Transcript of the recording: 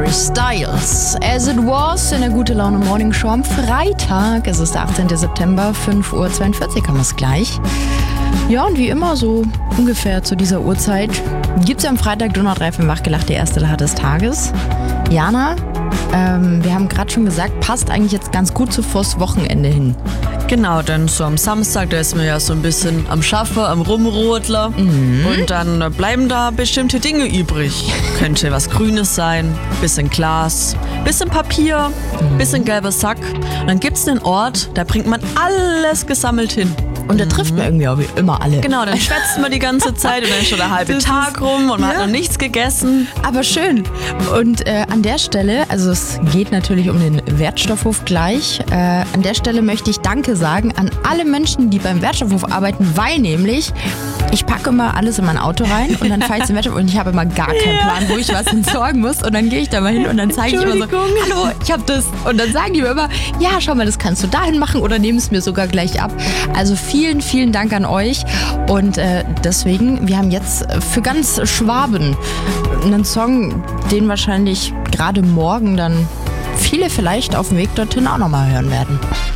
Harry Styles. As It Was in der Gute Laune Morning Show am Freitag. Es ist der 18. September, 5:42 Uhr haben wir es gleich. Ja, und wie immer so ungefähr zu dieser Uhrzeit gibt es am Freitag Donau 3 für Wachgelacht, die erste Lache des Tages. Jana, wir haben gerade schon gesagt, passt eigentlich jetzt ganz gut so vors Wochenende hin. Genau, denn so am Samstag, da ist man ja so ein bisschen am Schaffen, am Rumrodler. Und dann bleiben da bestimmte Dinge übrig. Könnte was Grünes sein, bisschen Glas, bisschen Papier, bisschen gelber Sack. Und dann gibt's einen Ort, da bringt man alles gesammelt hin. Und da trifft man irgendwie auch immer alle. Genau, dann schwätzt man die ganze Zeit und dann ist schon der halbe Tag rum und man hat noch nichts gegessen. Aber schön. Und an der Stelle, also es geht natürlich um den Wertstoffhof gleich, an der Stelle möchte ich Danke sagen an alle Menschen, die beim Wertstoffhof arbeiten, weil nämlich ich packe immer alles in mein Auto rein und dann fahre ich zum Wertstoffhof und ich habe immer gar keinen Plan, wo ich was entsorgen muss. Und dann gehe ich da mal hin und dann zeige ich immer so, hallo, ich habe das. Und dann sagen die mir immer, ja, schau mal, das kannst du dahin machen oder nehmen es mir sogar gleich ab. Also vielen, vielen Dank an euch. Und deswegen, wir haben jetzt für ganz Schwaben einen Song, den wahrscheinlich gerade morgen dann viele vielleicht auf dem Weg dorthin auch nochmal hören werden.